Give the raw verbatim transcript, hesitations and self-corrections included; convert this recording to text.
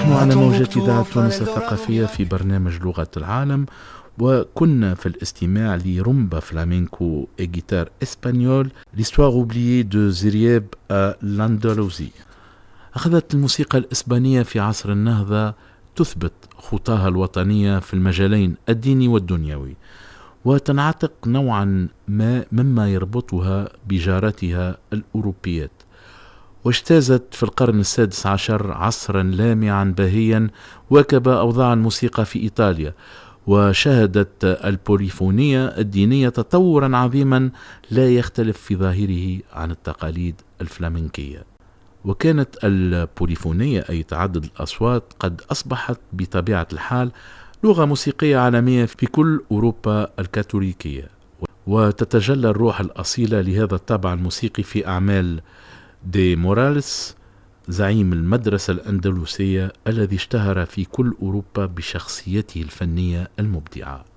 نحن على موجة إذاعة تونس الثقافية في برنامج لغة العالم، وكنا في الاستماع لرومبا فلامينكو et guitare espagnole l'histoire oubliée de Zirieb à l'Andalousie. أخذت الموسيقى الإسبانية في عصر النهضة تثبت خطاها الوطنية في المجالين الديني والدنيوي، وتنعتق نوعا ما مما يربطها بجارتها الأوروبيات، واجتازت في القرن السادس عشر عصرا لامعا باهيا واكب أوضاع الموسيقى في إيطاليا، وشهدت البوليفونية الدينية تطورا عظيما لا يختلف في ظاهره عن التقاليد الفلامنكية. وكانت البوليفونية أي تعدد الأصوات قد أصبحت بطبيعة الحال لغة موسيقية عالمية في كل أوروبا الكاثوليكية، وتتجلى الروح الأصيلة لهذا الطابع الموسيقي في أعمال دي موراليس زعيم المدرسة الأندلسية الذي اشتهر في كل أوروبا بشخصيته الفنية المبدعة.